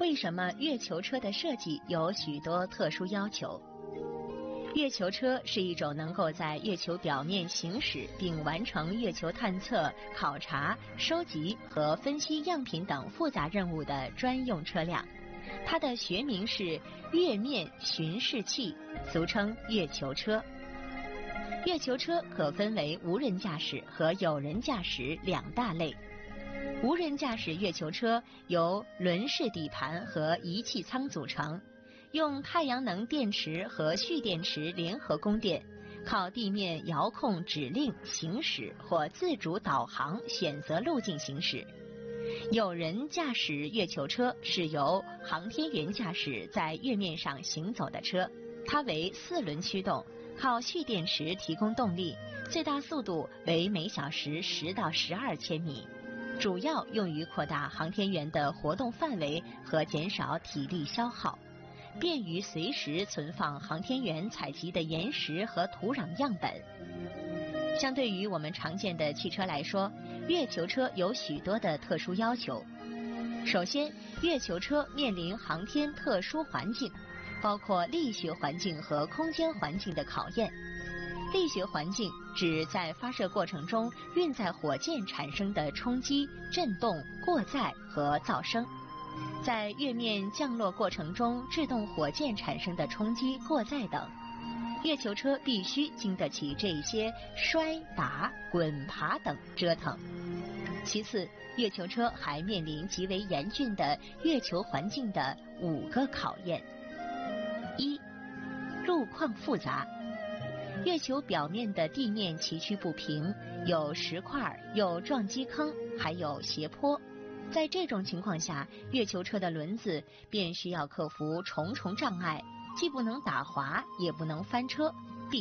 为什么月球车的设计有许多特殊要求？月球车是一种能够在月球表面行驶并完成月球探测、考察、收集和分析样品等复杂任务的专用车辆。它的学名是月面巡视器，俗称月球车。月球车可分为无人驾驶和有人驾驶两大类。无人驾驶月球车由轮式底盘和仪器舱组成，用太阳能电池和蓄电池联合供电，靠地面遥控指令行驶或自主导航选择路径行驶。有人驾驶月球车是由航天员驾驶在月面上行走的车，它为4轮驱动，靠蓄电池提供动力，最大速度为每小时10到12千米，主要用于扩大航天员的活动范围和减少体力消耗，便于随时存放航天员采集的岩石和土壤样本。相对于我们常见的汽车来说，月球车有许多的特殊要求。首先，月球车面临航天特殊环境，包括力学环境和空间环境的考验。力学环境指在发射过程中运载火箭产生的冲击、振动、过载和噪声。在月面降落过程中制动火箭产生的冲击、过载等，月球车必须经得起这些摔打、滚爬等折腾。其次，月球车还面临极为严峻的月球环境的5个考验。1. 路况复杂。月球表面的地面崎岖不平，有石块，有撞击坑，还有斜坡。在这种情况下，月球车的轮子便需要克服重重障碍，既不能打滑，也不能翻车，